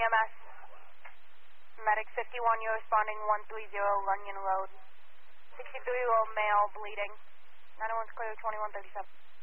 EMS. Medic 51, you're responding 130 Runyon Road. 63-year-old male bleeding. 911's clear, 2137.